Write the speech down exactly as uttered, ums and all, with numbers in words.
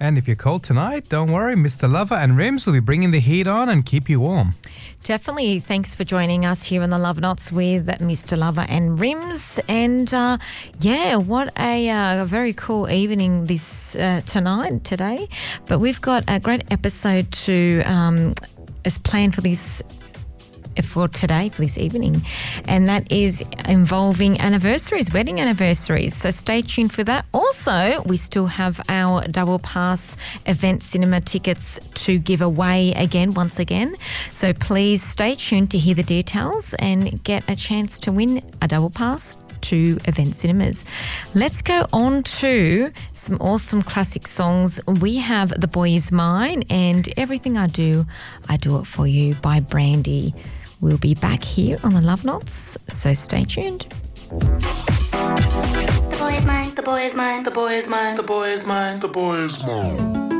And if you're cold tonight, don't worry, Mister Lover and Rims will be bringing the heat on and keep you warm. Definitely. Thanks for joining us here on the Love Knots with Mister Lover and Rims. And uh, yeah, what a, uh, very cool evening this uh, tonight, today. But we've got a great episode to um, as planned for this for today, for this evening, and that is involving anniversaries, wedding anniversaries. So stay tuned for that. Also, we still have our Double Pass event cinema tickets to give away again, once again. So please stay tuned to hear the details and get a chance to win a Double Pass to Event Cinemas. Let's go on to some awesome classic songs. We have The Boy Is Mine and Everything I Do, I Do It For You by Brandy. We'll be back here on the Love Knots, so stay tuned. The boy is mine, the boy is mine, the boy is mine, the boy is mine, the boy is mine.